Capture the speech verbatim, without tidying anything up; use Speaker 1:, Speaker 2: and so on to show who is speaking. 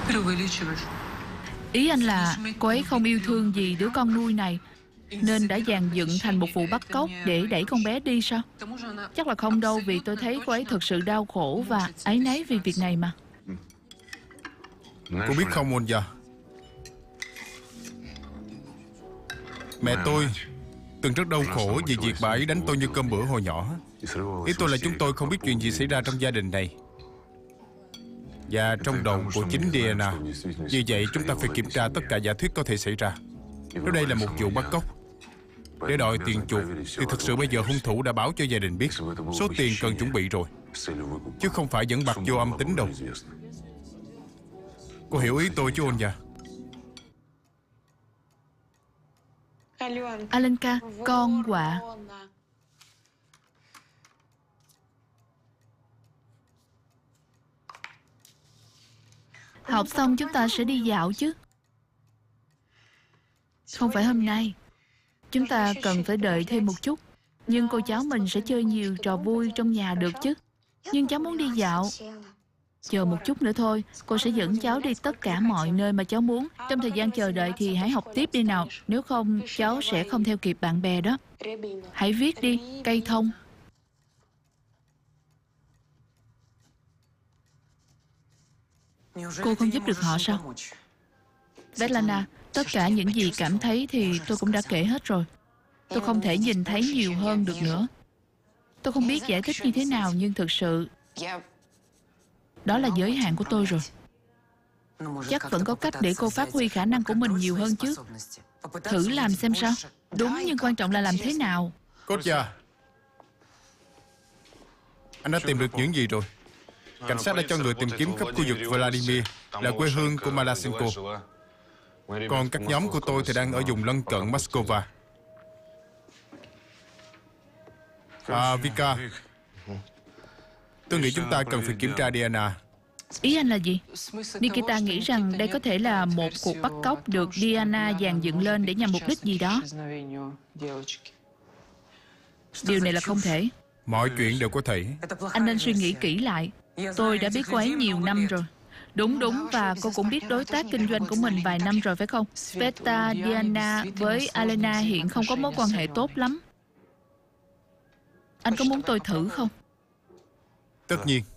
Speaker 1: Ý anh là cô ấy không yêu thương gì đứa con nuôi này, nên đã dàn dựng thành một vụ bắt cóc để đẩy con bé đi sao? Chắc là không đâu, vì tôi thấy cô ấy thực sự đau khổ và áy náy vì việc này mà.
Speaker 2: Cô biết không, Olga, mẹ tôi từng rất đau khổ vì việc bà ấy đánh tôi như cơm bữa hồi nhỏ. Ý tôi là chúng tôi không biết chuyện gì xảy ra trong gia đình này, và trong đầu của chính đê en a. Vì vậy chúng ta phải kiểm tra tất cả giả thuyết có thể xảy ra. Nếu đây là một vụ bắt cóc để đòi tiền chuộc, thì thực sự bây giờ hung thủ đã báo cho gia đình biết số tiền cần chuẩn bị rồi, chứ không phải dẫn bạc vô âm tính đâu. Cô hiểu ý tôi chứ, Olga?
Speaker 1: Alenka, con quạ. Học xong chúng ta sẽ đi dạo chứ. Không phải hôm nay. Chúng ta cần phải đợi thêm một chút. Nhưng cô cháu mình sẽ chơi nhiều trò vui trong nhà được chứ. Nhưng cháu muốn đi dạo. Chờ một chút nữa thôi, cô sẽ dẫn cháu đi tất cả mọi nơi mà cháu muốn. Trong thời gian chờ đợi thì hãy học tiếp đi nào. Nếu không, cháu sẽ không theo kịp bạn bè đó. Hãy viết đi, cây thông. Cô không giúp được họ sao? Svetlana, tất cả những gì cảm thấy thì tôi cũng đã kể hết rồi. Tôi không thể nhìn thấy nhiều hơn được nữa. Tôi không biết giải thích như thế nào, nhưng thực sự đó là giới hạn của tôi rồi. Chắc vẫn có cách để cô phát huy khả năng của mình nhiều hơn chứ. Thử làm xem sao. Đúng, nhưng quan trọng là làm thế nào.
Speaker 2: Kostya, anh đã tìm được những gì rồi? Cảnh sát đã cho người tìm kiếm khắp khu vực Vladimir, là quê hương của Malasenko. Còn các nhóm của tôi thì đang ở vùng lân cận Moscow. À, Vika, tôi nghĩ chúng ta cần phải kiểm tra đê en a.
Speaker 1: Ý anh là gì? Nikita nghĩ rằng đây có thể là một cuộc bắt cóc được đê en a dàn dựng lên để nhằm mục đích gì đó. Điều này là không thể.
Speaker 2: Mọi chuyện đều có thể.
Speaker 1: Anh nên suy nghĩ kỹ lại. Tôi đã biết cô ấy nhiều năm rồi. Đúng đúng, và cô cũng biết đối tác kinh doanh của mình vài năm rồi phải không? Sveta, Diana với Alena hiện không có mối quan hệ tốt lắm. Anh có muốn tôi thử không?
Speaker 2: Tất nhiên.